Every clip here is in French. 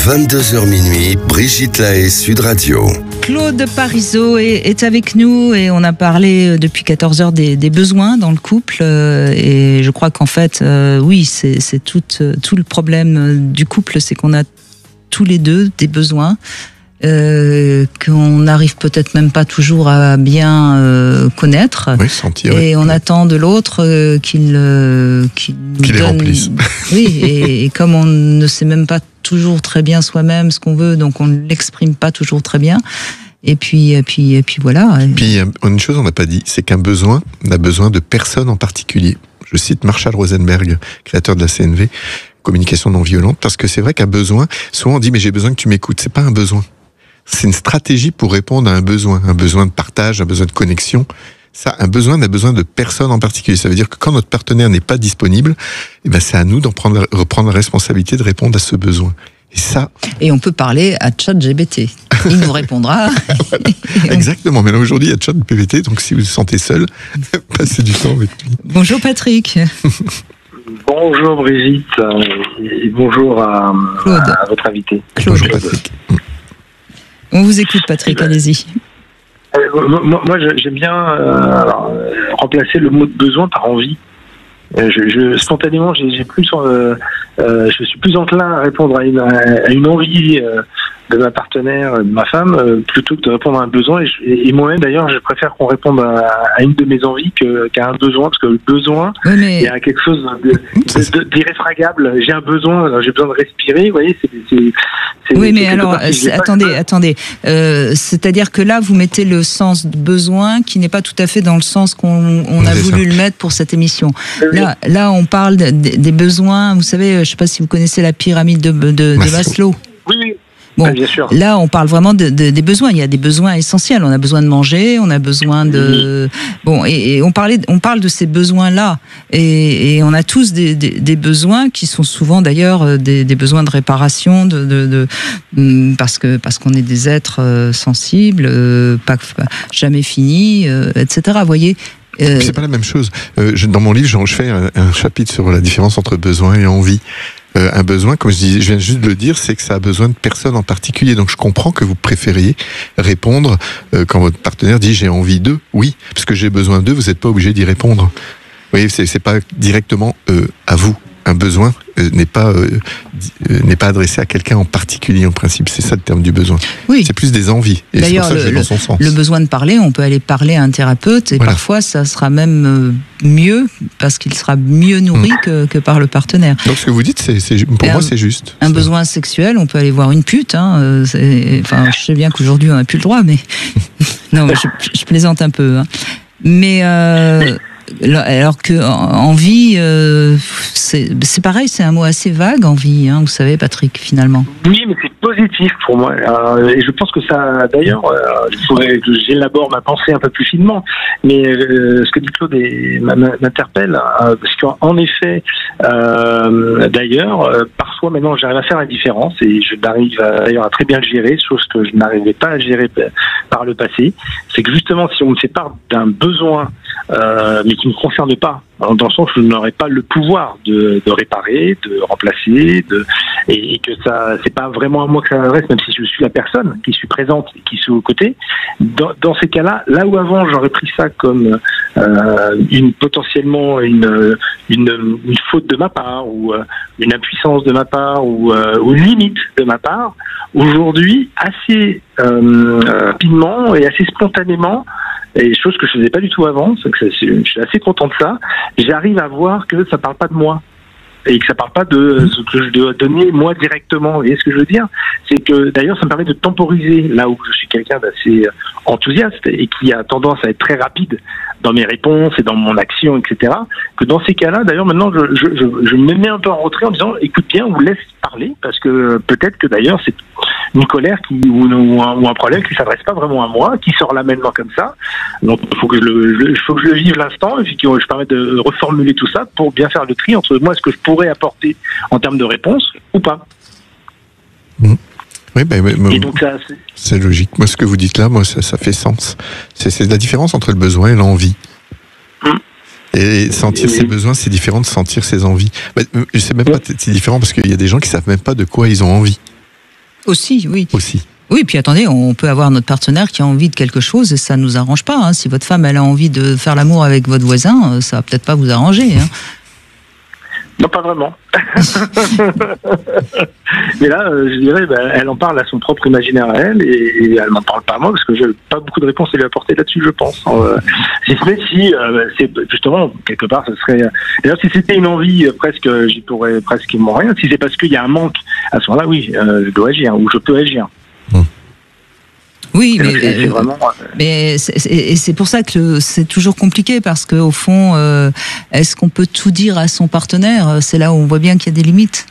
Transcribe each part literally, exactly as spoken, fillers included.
vingt-deux heures minuit, Brigitte Lahaie, Sud Radio. Claude Parisot est, est avec nous et on a parlé depuis quatorze heures des, des besoins dans le couple euh, et je crois qu'en fait, euh, oui, c'est, c'est tout, tout le problème du couple, c'est qu'on a tous les deux des besoins. Euh, qu'on n'arrive peut-être même pas toujours à bien euh, connaître, oui, sentir, et oui. on attend de l'autre euh, qu'il, euh, qu'il nous qu'il les donne. remplisse. Oui, et, et comme on ne sait même pas toujours très bien soi-même ce qu'on veut, donc on ne l'exprime pas toujours très bien. Et puis, et puis, et puis voilà. Puis une chose on n'a pas dit, c'est qu'un besoin n'a besoin de personne en particulier. Je cite Marshall Rosenberg, créateur de la C N V, communication non violente, parce que c'est vrai qu'un besoin, souvent on dit mais j'ai besoin que tu m'écoutes. C'est pas un besoin. C'est une stratégie pour répondre à un besoin, un besoin de partage, un besoin de connexion. Ça, un besoin n'a besoin de personne en particulier. Ça veut dire que quand notre partenaire n'est pas disponible, eh ben c'est à nous d'en prendre, reprendre la responsabilité de répondre à ce besoin. Et ça. Et on peut parler à ChatGPT. Il nous répondra. Voilà. Exactement. Mais là aujourd'hui il y a ChatGPT, donc si vous vous sentez seul, passez du temps avec lui. Bonjour Patrick. Bonjour Brigitte et bonjour à, Claude. à votre invité. Claude. Bonjour Patrick. On vous écoute Patrick, allez-y. Euh, moi, moi, j'aime bien euh, alors, euh, remplacer le mot de besoin par envie. Euh, je, je, spontanément, j'ai, j'ai plus, euh, euh, je suis plus enclin à répondre à une, à une envie euh, de ma partenaire, de ma femme, euh, plutôt que de répondre à un besoin. Et, je, et moi-même, d'ailleurs, je préfère qu'on réponde à, à une de mes envies que, qu'à un besoin, parce que le besoin, Oui, mais... il y a quelque chose de, de, de, d'irréfragable. J'ai un besoin, alors j'ai besoin de respirer. Vous voyez, c'est, c'est, c'est oui, mais c'est alors, part, si attendez, pas... attendez. Euh, c'est-à-dire que là, vous mettez le sens de besoin qui n'est pas tout à fait dans le sens qu'on on a c'est voulu ça. le mettre pour cette émission. Oui. Là, là, on parle de, de, des besoins. Vous savez, je ne sais pas si vous connaissez la pyramide de, de, de Maslow. Maslow. Oui, oui. Bon, Ah, bien sûr. là, on parle vraiment de, de, des besoins. Il y a des besoins essentiels. On a besoin de manger, on a besoin de... Bon, et, et on, parlait, on parle de ces besoins-là. Et, et on a tous des, des, des besoins qui sont souvent, d'ailleurs, des, des besoins de réparation, de, de, de, parce, que, parce qu'on est des êtres sensibles, pas, jamais finis, et cetera. Vous voyez ? Euh... C'est pas la même chose. Euh, je, dans mon livre, je fais un, un chapitre sur la différence entre besoin et envie. Euh, un besoin, comme je, dis, je viens juste de le dire, c'est que ça a besoin de personne en particulier. Donc je comprends que vous préfériez répondre euh, quand votre partenaire dit j'ai envie d'eux. Oui, parce que j'ai besoin d'eux, vous n'êtes pas obligé d'y répondre. Vous voyez, c'est, c'est pas directement euh, à vous. Un besoin euh, n'est pas euh, euh, n'est pas adressé à quelqu'un en particulier en principe. C'est ça le terme du besoin. Oui. C'est plus des envies. Et d'ailleurs, c'est pour ça que le, je vais dans son sens. le besoin de parler, on peut aller parler à un thérapeute et voilà. Parfois ça sera même mieux parce qu'il sera mieux nourri mmh. que, que par le partenaire. Donc ce que vous dites, c'est, c'est pour et moi un, c'est juste. Un c'est... besoin sexuel, on peut aller voir une pute. Hein, c'est, enfin, je sais bien qu'aujourd'hui on n'a plus le droit, mais non, je, je plaisante un peu. Hein. Mais euh, alors que envie, euh, c'est, c'est pareil, c'est un mot assez vague, envie, hein, vous savez, Patrick, finalement. Oui, mais c'est positif pour moi. Euh, et je pense que ça, d'ailleurs, euh, il faudrait que j'élabore ma pensée un peu plus finement. Mais euh, ce que dit Claude est, m'interpelle, euh, parce qu'en effet, euh, d'ailleurs, euh, parfois maintenant j'arrive à faire la différence et je n'arrive à, d'ailleurs à très bien le gérer, chose que je n'arrivais pas à gérer par le passé. C'est que justement, si on me sépare d'un besoin, euh, mais qui ne me concerne pas, dans le sens où je n'aurais pas le pouvoir de, de réparer, de remplacer, de, et, et que ça, c'est pas vraiment à moi que ça s'adresse, même si je suis la personne qui suis présente et qui suis aux côtés. Dans, dans ces cas-là, là où avant j'aurais pris ça comme euh, une potentiellement une, une une faute de ma part ou euh, une impuissance de ma part ou, euh, ou une limite de ma part, aujourd'hui, assez euh, rapidement et assez spontanément. Et chose que je faisais pas du tout avant, c'est que je suis assez content de ça. J'arrive à voir que ça parle pas de moi et que ça parle pas de ce que je dois donner moi directement. Vous voyez ce que je veux dire ? C'est que d'ailleurs ça me permet de temporiser là où je suis quelqu'un d'assez enthousiaste et qui a tendance à être très rapide dans mes réponses et dans mon action, et cetera. Que dans ces cas-là, d'ailleurs maintenant je, je, je, je me mets un peu en retrait en disant écoute bien, on laisse parler parce que peut-être que d'ailleurs c'est une colère qui ou, ou, un, ou un problème qui s'adresse pas vraiment à moi, qui sort là maintenant comme ça. Donc il faut que je le, je, faut que je le vive l'instant et puis que je permette de reformuler tout ça pour bien faire le tri entre moi ce que je pourrais apporter en termes de réponse ou pas. Mmh. Oui, ben, ben, et donc ça, c'est... c'est logique. Moi, ce que vous dites là, moi, ça, ça fait sens. C'est, c'est la différence entre le besoin et l'envie. Mmh. Et sentir et... ses besoins, c'est différent de sentir ses envies. Ben, je sais même pas, c'est différent parce qu'il y a des gens qui savent même pas de quoi ils ont envie. Aussi, oui. Aussi. Oui, puis attendez, on peut avoir notre partenaire qui a envie de quelque chose et ça nous arrange pas. Hein. Si votre femme elle a envie de faire l'amour avec votre voisin, ça va peut-être pas vous arranger. Hein. Non, pas vraiment. Mais là, euh, je dirais, bah, elle en parle à son propre imaginaire à elle, et, et elle m'en parle pas à moi, parce que j'ai pas beaucoup de réponses à lui apporter là-dessus, je pense. Euh, si ce n'est si, euh, c'est justement, quelque part, ce serait... D'ailleurs, si c'était une envie, euh, presque, j'y pourrais presque rien. Si c'est parce qu'il y a un manque, à ce moment-là, oui, euh, je dois agir, ou je peux agir. Mmh. Oui, mais, c'est, c'est vraiment... mais c'est, et c'est pour ça que c'est toujours compliqué, parce qu'au fond, euh, est-ce qu'on peut tout dire à son partenaire? C'est là où on voit bien qu'il y a des limites.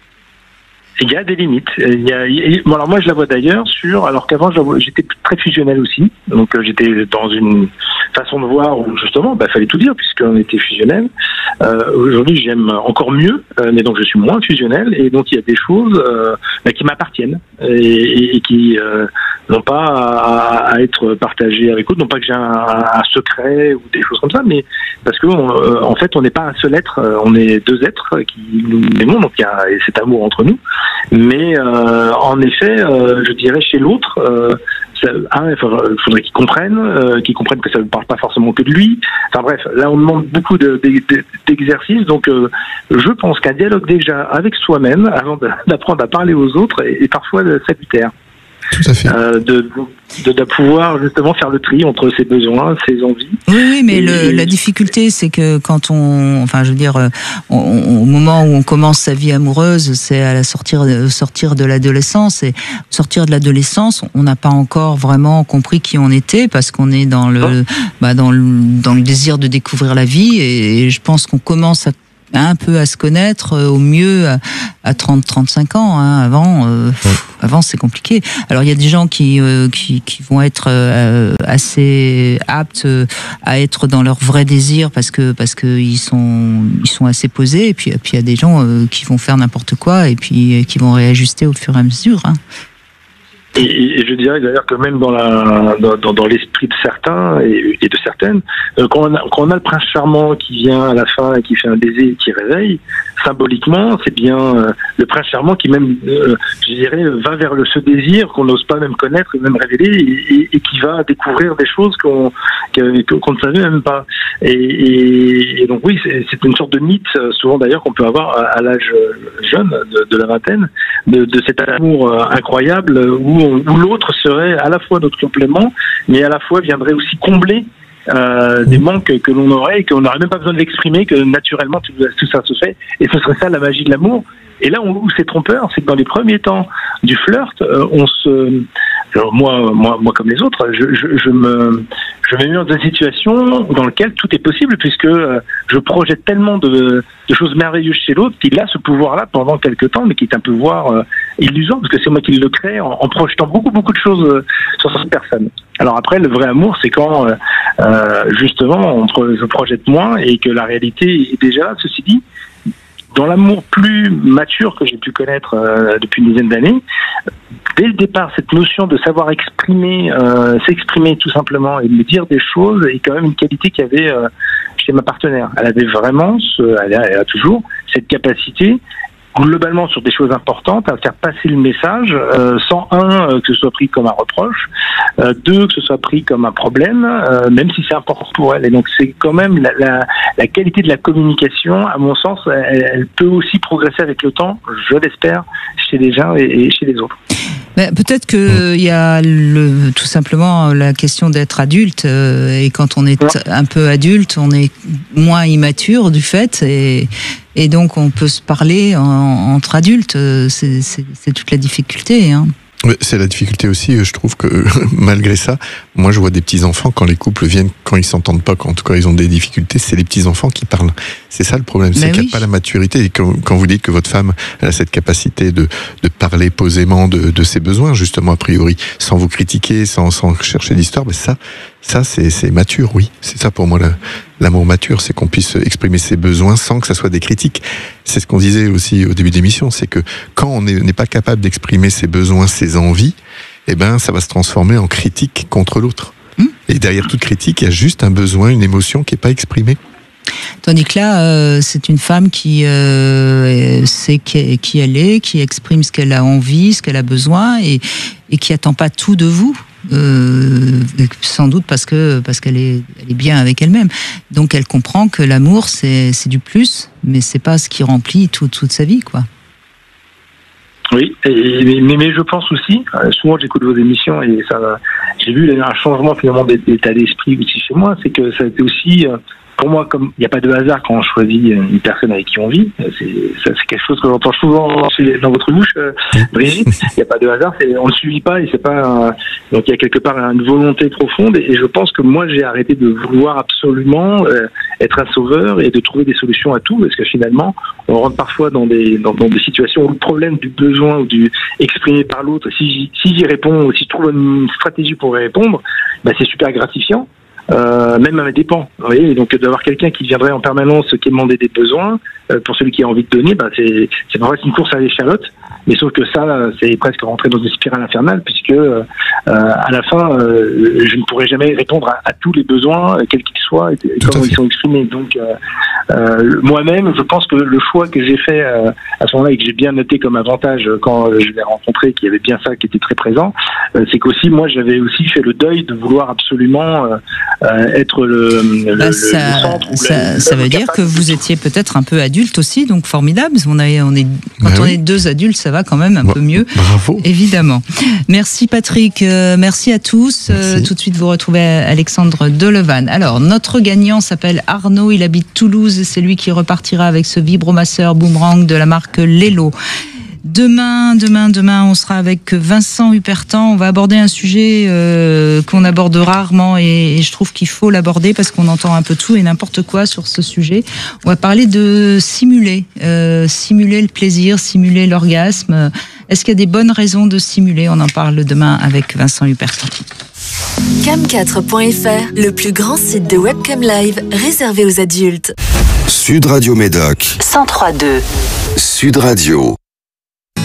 Il y a des limites. Il y a, il y a, bon, alors moi, je la vois d'ailleurs sur... Alors qu'avant, j'étais très fusionnel aussi. Donc, euh, j'étais dans une façon de voir où, justement, bah, fallait tout dire, puisqu'on était fusionnel. Euh, aujourd'hui, j'aime encore mieux, euh, mais donc je suis moins fusionnel. Et donc, il y a des choses euh, bah, qui m'appartiennent et, et, et qui euh, n'ont pas à, à être partagées avec d'autres. Non pas que j'ai un, un secret ou des choses comme ça, mais parce que on, euh, en fait, on n'est pas un seul être. On est deux êtres qui nous aimons. Donc, il y a cet amour entre nous. Mais euh, en effet, euh, je dirais chez l'autre, euh, ça, hein, il faudrait, faudrait qu'il comprenne, euh, qu'il comprenne que ça ne parle pas forcément que de lui. Enfin bref, là on demande beaucoup de, de, de, d'exercices, donc euh, je pense qu'un dialogue déjà avec soi-même, avant de, d'apprendre à parler aux autres, est, est parfois salutaire. Tout à fait. Euh, de, de, de pouvoir justement faire le tri entre ses besoins, ses envies. Oui, oui, mais et, le, la difficulté, c'est que quand on, enfin, je veux dire, on, on, au moment où on commence sa vie amoureuse, c'est à la sortir, sortir de l'adolescence, et sortir de l'adolescence, on n'a pas encore vraiment compris qui on était, parce qu'on est dans le, bah, dans le, dans le désir de découvrir la vie, et, et je pense qu'on commence à un peu à se connaître euh, au mieux à, à trente trente-cinq ans. Hein. Avant, euh, pff, avant c'est compliqué. Alors il y a des gens qui euh, qui, qui vont être euh, assez aptes euh, à être dans leur vrai désir parce que parce que ils sont ils sont assez posés. Et puis et puis il y a des gens euh, qui vont faire n'importe quoi et puis euh, qui vont réajuster au fur et à mesure. Hein. Et, et je dirais d'ailleurs que même dans, la, dans, dans l'esprit de certains et, et de certaines, euh, quand, on a, quand on a le prince charmant qui vient à la fin et qui fait un baiser et qui réveille, symboliquement, c'est bien euh, le prince charmant qui même, euh, je dirais, va vers le, ce désir qu'on n'ose pas même connaître et même révéler et, et, et qui va découvrir des choses qu'on, que, qu'on ne savait même pas. Et, et, et donc oui, c'est, c'est une sorte de mythe, souvent d'ailleurs, qu'on peut avoir à, à l'âge jeune, de, de la vingtaine, de, de cet amour incroyable où où l'autre serait à la fois notre complément, mais à la fois viendrait aussi combler euh, des manques que l'on aurait et qu'on n'aurait même pas besoin de l'exprimer, que naturellement tout, tout ça se fait. Et ce serait ça la magie de l'amour. Et là où c'est trompeur, c'est que dans les premiers temps du flirt, euh, on se... Alors moi, moi, moi comme les autres, je, je, je me, je me mets dans une situation dans laquelle tout est possible puisque euh, je projette tellement de, de choses merveilleuses chez l'autre qu'il a ce pouvoir-là pendant quelques temps, mais qui est un pouvoir euh, illusoire parce que c'est moi qui le crée en, en projetant beaucoup, beaucoup de choses euh, sur cette personne. Alors après, le vrai amour, c'est quand euh, euh, justement on, je projette moins et que la réalité est déjà là. Ceci dit, dans l'amour plus mature que j'ai pu connaître euh, depuis une dizaine d'années, dès le départ, cette notion de savoir exprimer, euh, s'exprimer tout simplement et me dire des choses est quand même une qualité qu'il y avait euh, chez ma partenaire. Elle avait vraiment, ce, elle, a, elle a toujours cette capacité, globalement sur des choses importantes, à faire passer le message euh, sans, un, euh, que ce soit pris comme un reproche, euh, deux, que ce soit pris comme un problème, euh, même si c'est important pour elle. Et donc c'est quand même la, la, la qualité de la communication, à mon sens, elle, elle peut aussi progresser avec le temps, je l'espère, chez les uns et, et chez les autres. Ben, peut-être qu'il y a le, tout simplement la question d'être adulte, euh, et quand on est ouais. un peu adulte, on est moins immature du fait, et, et donc on peut se parler en, entre adultes, c'est, c'est, c'est toute la difficulté. Hein. C'est la difficulté aussi, je trouve que malgré ça, moi je vois des petits-enfants, quand les couples viennent, quand ils s'entendent pas, quand en tout cas ils ont des difficultés, c'est les petits-enfants qui parlent. C'est ça le problème, c'est ben qu'il n'y a oui. pas la maturité. Et quand, quand vous dites que votre femme elle a cette capacité de, de parler posément de, de ses besoins, justement a priori, sans vous critiquer, sans, sans chercher d'histoire, ben ça, ça c'est, c'est mature, oui. C'est ça pour moi la, l'amour mature, c'est qu'on puisse exprimer ses besoins sans que ça soit des critiques. C'est ce qu'on disait aussi au début de l'émission, c'est que quand on n'est pas capable d'exprimer ses besoins, ses envies, eh ben ça va se transformer en critique contre l'autre. Mmh. Et derrière toute critique, il y a juste un besoin, une émotion qui n'est pas exprimée. Tandis que là, euh, c'est une femme qui euh, sait qui, qui elle est, qui exprime ce qu'elle a envie, ce qu'elle a besoin, et, et qui attend pas tout de vous. Euh, sans doute parce que parce qu'elle est elle est bien avec elle-même. Donc elle comprend que l'amour c'est c'est du plus, mais c'est pas ce qui remplit tout, toute sa vie, quoi. Oui, et, mais, mais je pense aussi, souvent j'écoute vos émissions et ça, j'ai vu un changement finalement d'état d'esprit aussi chez moi, c'est que ça a été aussi, pour moi, comme il n'y a pas de hasard quand on choisit une personne avec qui on vit, c'est, c'est quelque chose que j'entends souvent dans votre bouche, Brigitte, il n'y a pas de hasard, c'est, on ne le suit pas et c'est pas, un, donc il y a quelque part une volonté profonde et, et je pense que moi j'ai arrêté de vouloir absolument euh, être un sauveur et de trouver des solutions à tout, parce que finalement on rentre parfois dans des, dans, dans des situations où le problème du besoin ou du exprimé par l'autre, si j'y, si j'y réponds, si je trouve une stratégie pour y répondre, bah c'est super gratifiant. Euh, même à mes dépens, vous voyez, donc d'avoir quelqu'un qui viendrait en permanence quémander des besoins, euh, pour celui qui a envie de donner, bah c'est c'est parfois une course à l'échalote, mais sauf que ça, c'est presque rentrer dans une spirale infernale, puisque euh, à la fin, euh, je ne pourrai jamais répondre à, à tous les besoins, quels qu'ils soient, et, et comment ils sont exprimés. Donc euh, euh, moi-même, je pense que le choix que j'ai fait euh, à ce moment-là et que j'ai bien noté comme avantage quand je l'ai rencontré, qu'il y avait bien ça qui était très présent, euh, c'est qu'aussi moi j'avais aussi fait le deuil de vouloir absolument euh, Euh, être le, le, bah, le, ça, le centre. Ça, le, ça le veut dire que vous étiez peut-être un peu adulte aussi, donc formidable. On a, on est, quand bah on oui. est deux adultes, ça va quand même un bah, peu mieux. Bravo. Évidemment. Merci Patrick, euh, merci à tous. Merci. Euh, tout de suite, vous retrouvez Alexandre Delevanne. Alors, notre gagnant s'appelle Arnaud, il habite Toulouse et c'est lui qui repartira avec ce vibromasseur boomerang de la marque Lelo. Demain, demain, demain, on sera avec Vincent Hupertan. On va aborder un sujet euh, qu'on aborde rarement et, et je trouve qu'il faut l'aborder parce qu'on entend un peu tout et n'importe quoi sur ce sujet. On va parler de simuler, euh, simuler le plaisir, simuler l'orgasme. Est-ce qu'il y a des bonnes raisons de simuler ? On en parle demain avec Vincent Hupertan. cam quatre point f r, le plus grand site de webcam live réservé aux adultes. Sud Radio Médoc. cent trois virgule deux. Sud Radio.